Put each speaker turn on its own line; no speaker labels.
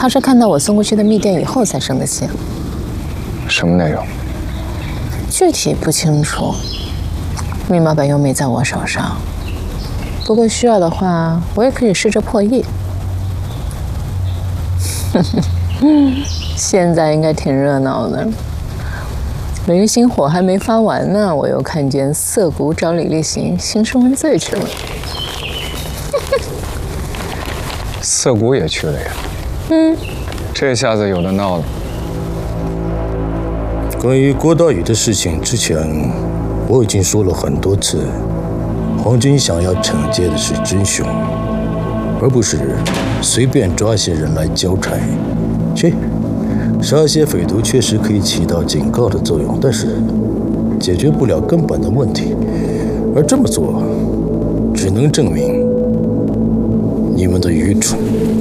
他是看到我送过去的密电以后才生的气。
什么内容？
具体不清楚，密码本又没在我手上。不过需要的话，我也可以试着破译。现在应该挺热闹的。零星火还没发完呢，我又看见涩谷找李立行兴师问罪去了。
涩谷也去了呀？这下子有的闹了。
关于郭大宇的事情，之前我已经说了很多次，皇军想要惩戒的是真凶，而不是随便抓些人来交差。杀些匪徒确实可以起到警告的作用，但是解决不了根本的问题，而这么做只能证明你们的愚蠢。